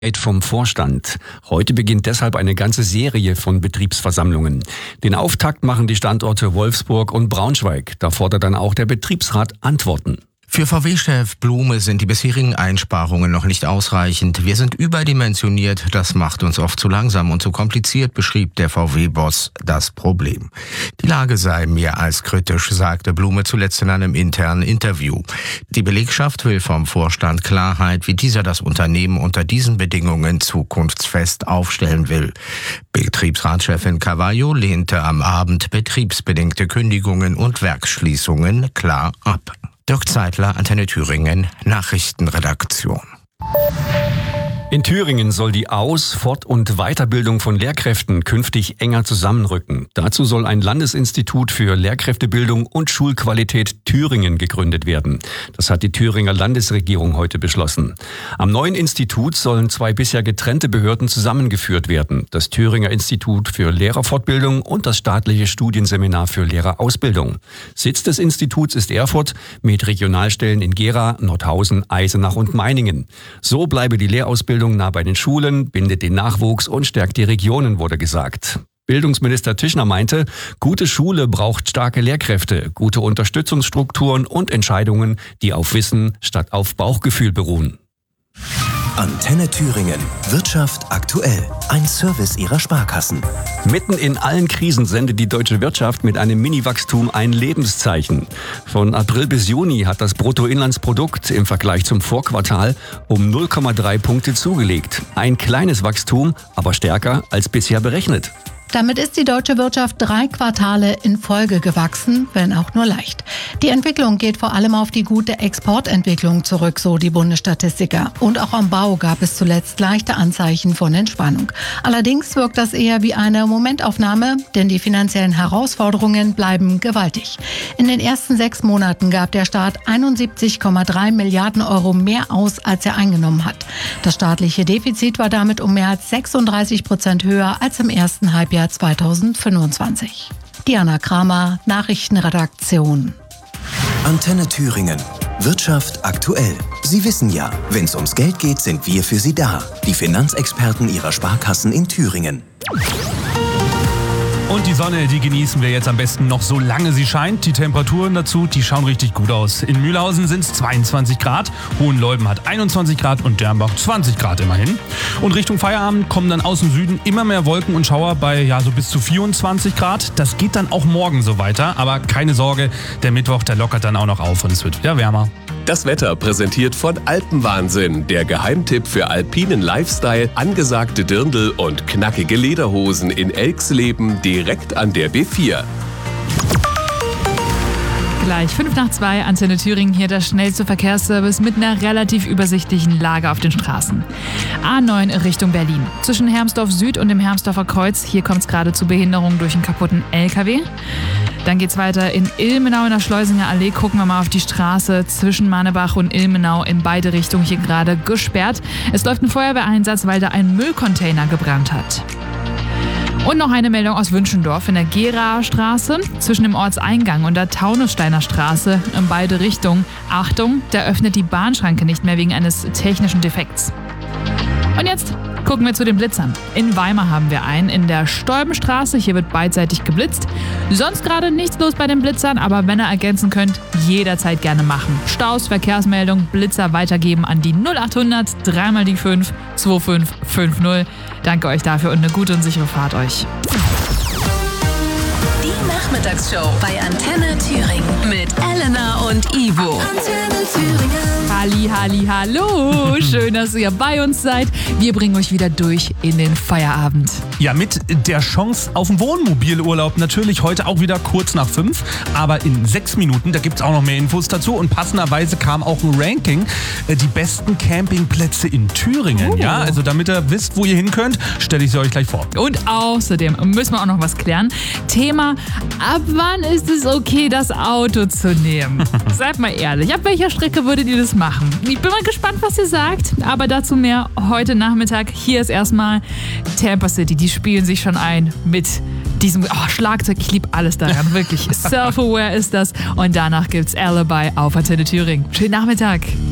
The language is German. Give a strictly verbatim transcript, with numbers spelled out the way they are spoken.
Vom Vorstand. Heute beginnt deshalb eine ganze Serie von Betriebsversammlungen. Den Auftakt machen die Standorte Wolfsburg und Braunschweig. Da fordert dann auch der Betriebsrat Antworten. Für V W-Chef Blume sind die bisherigen Einsparungen noch nicht ausreichend. Wir sind überdimensioniert, das macht uns oft zu langsam und zu kompliziert, beschrieb der V W-Boss das Problem. Die Lage sei mehr als kritisch, sagte Blume zuletzt in einem internen Interview. Die Belegschaft will vom Vorstand Klarheit, wie dieser das Unternehmen unter diesen Bedingungen zukunftsfest aufstellen will. Betriebsratschefin Carvalho lehnte am Abend betriebsbedingte Kündigungen und Werksschließungen klar ab. Dirk Zeitler, Antenne Thüringen, Nachrichtenredaktion. In Thüringen soll die Aus-, Fort- und Weiterbildung von Lehrkräften künftig enger zusammenrücken. Dazu soll ein Landesinstitut für Lehrkräftebildung und Schulqualität Thüringen gegründet werden. Das hat die Thüringer Landesregierung heute beschlossen. Am neuen Institut sollen zwei bisher getrennte Behörden zusammengeführt werden. Das Thüringer Institut für Lehrerfortbildung und das staatliche Studienseminar für Lehrerausbildung. Sitz des Instituts ist Erfurt mit Regionalstellen in Gera, Nordhausen, Eisenach und Meiningen. So bleibe die Lehrausbildung nah bei den Schulen, bindet den Nachwuchs und stärkt die Regionen, wurde gesagt. Bildungsminister Tischner meinte, gute Schule braucht starke Lehrkräfte, gute Unterstützungsstrukturen und Entscheidungen, die auf Wissen statt auf Bauchgefühl beruhen. Antenne Thüringen. Wirtschaft aktuell. Ein Service ihrer Sparkassen. Mitten in allen Krisen sendet die deutsche Wirtschaft mit einem Mini-Wachstum ein Lebenszeichen. Von April bis Juni hat das Bruttoinlandsprodukt im Vergleich zum Vorquartal um null Komma drei Punkte zugelegt. Ein kleines Wachstum, aber stärker als bisher berechnet. Damit ist die deutsche Wirtschaft drei Quartale in Folge gewachsen, wenn auch nur leicht. Die Entwicklung geht vor allem auf die gute Exportentwicklung zurück, so die Bundesstatistiker. Und auch am Bau gab es zuletzt leichte Anzeichen von Entspannung. Allerdings wirkt das eher wie eine Momentaufnahme, denn die finanziellen Herausforderungen bleiben gewaltig. In den ersten sechs Monaten gab der Staat einundsiebzig Komma drei Milliarden Euro mehr aus, als er eingenommen hat. Das staatliche Defizit war damit um mehr als sechsunddreißig Prozent höher als im ersten Halbjahr zweitausendfünfundzwanzig. Diana Kramer, Nachrichtenredaktion. Antenne Thüringen. Wirtschaft aktuell. Sie wissen ja, wenn es ums Geld geht, sind wir für Sie da. Die Finanzexperten Ihrer Sparkassen in Thüringen. Und die Sonne, die genießen wir jetzt am besten noch, solange sie scheint. Die Temperaturen dazu, die schauen richtig gut aus. In Mühlhausen sind es zweiundzwanzig Grad, Hohenleuben hat einundzwanzig Grad und Dernbach zwanzig Grad immerhin. Und Richtung Feierabend kommen dann aus dem Süden immer mehr Wolken und Schauer bei ja so bis zu vierundzwanzig Grad. Das geht dann auch morgen so weiter, aber keine Sorge, der Mittwoch, der lockert dann auch noch auf und es wird wieder wärmer. Das Wetter präsentiert von Alpenwahnsinn, der Geheimtipp für alpinen Lifestyle, angesagte Dirndl und knackige Lederhosen in Elxleben direkt an der B vier. Gleich fünf nach zwei, Antenne Thüringen, hier der schnellste Verkehrsservice mit einer relativ übersichtlichen Lage auf den Straßen. A neun Richtung Berlin. Zwischen Hermsdorf Süd und dem Hermsdorfer Kreuz, hier kommt es gerade zu Behinderungen durch einen kaputten L K W. Dann geht's weiter in Ilmenau in der Schleusinger Allee. Gucken wir mal auf die Straße zwischen Manebach und Ilmenau in beide Richtungen hier gerade gesperrt. Es läuft ein Feuerwehreinsatz, weil da ein Müllcontainer gebrannt hat. Und noch eine Meldung aus Wünschendorf in der Geraer Straße zwischen dem Ortseingang und der Taunussteiner Straße in beide Richtungen. Achtung, da öffnet die Bahnschranke nicht mehr wegen eines technischen Defekts. Und jetzt gucken wir zu den Blitzern. In Weimar haben wir einen in der Stolbenstraße. Hier wird beidseitig geblitzt. Sonst gerade nichts los bei den Blitzern, aber wenn ihr ergänzen könnt, jederzeit gerne machen. Staus, Verkehrsmeldung, Blitzer weitergeben an die null achthundert drei mal die fünf zwei fünf fünf null. Danke euch dafür und eine gute und sichere Fahrt euch. Die Nachmittagsshow bei Antenne Thüringen mit Elena und Ivo. Antenne Thüringen. Halli, halli, hallo. Schön, dass ihr bei uns seid. Wir bringen euch wieder durch in den Feierabend. Ja, mit der Chance auf einen Wohnmobilurlaub natürlich heute auch wieder kurz nach fünf. Aber in sechs Minuten, da gibt es auch noch mehr Infos dazu. Und passenderweise kam auch ein Ranking. Die besten Campingplätze in Thüringen. Oh. Ja, also damit ihr wisst, wo ihr hin könnt, stelle ich sie euch gleich vor. Und außerdem müssen wir auch noch was klären. Thema, ab wann ist es okay, das Auto zu nehmen? Seid mal ehrlich, ab welcher Strecke würdet ihr das machen? Ich bin mal gespannt, was ihr sagt. Aber dazu mehr heute Nachmittag. Hier ist erstmal Tampa City. Die spielen sich schon ein mit diesem oh, Schlagzeug. Ich liebe alles daran, wirklich. Self-aware ist das. Und danach gibt's Alibi auf Antenne Thüringen. Schönen Nachmittag.